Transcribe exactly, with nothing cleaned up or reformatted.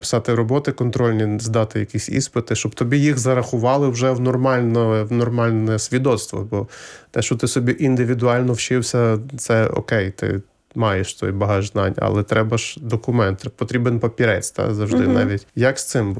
писати роботи контрольні, здати якісь іспити, щоб тобі їх зарахували вже в нормальне, в нормальне свідоцтво. Бо те, що ти собі індивідуально вчився, це окей, ти маєш той багаж знань, але треба ж документ, потрібен папірець, та, завжди Угу. навіть. Як з цим